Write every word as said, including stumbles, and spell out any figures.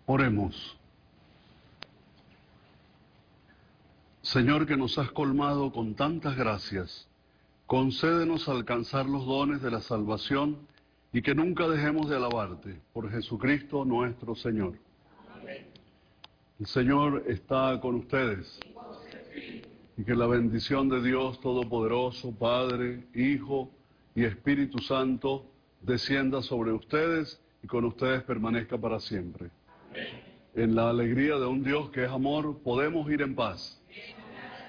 Oremos. Señor, que nos has colmado con tantas gracias, concédenos alcanzar los dones de la salvación y que nunca dejemos de alabarte, por Jesucristo nuestro Señor. Amén. El Señor está con ustedes. Y que la bendición de Dios Todopoderoso, Padre, Hijo y Espíritu Santo, descienda sobre ustedes y con ustedes permanezca para siempre. Amén. En la alegría de un Dios que es amor, podemos ir en paz.